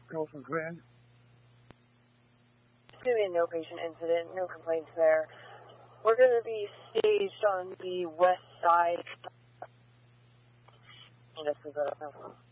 Call from command. It's going to be a no patient incident, no complaints there. We're going to be staged on the west side. This is a